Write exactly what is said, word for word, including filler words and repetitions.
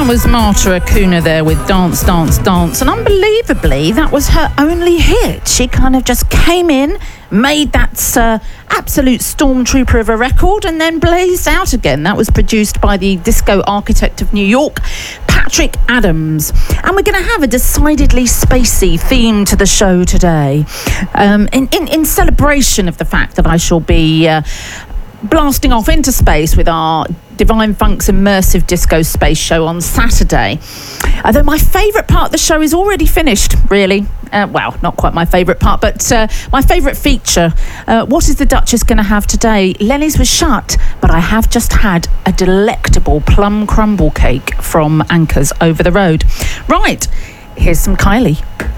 That was Marta Acuna there with Dance, Dance, Dance. And unbelievably, that was her only hit. She kind of just came in, made that uh, absolute stormtrooper of a record, and then blazed out again. That was produced by the disco architect of New York, Patrick Adams. And we're going to have a decidedly spacey theme to the show today, um, in, in, in celebration of the fact that I shall be uh, blasting off into space with our Divine Funk's immersive disco space show on Saturday. Although my favourite part of the show is already finished, really. Uh, well, not quite my favourite part, but uh, my favourite feature. Uh, what is the Duchess going to have today? Lenny's was shut, but I have just had a delectable plum crumble cake from Anchors over the road. Right, here's some Kylie.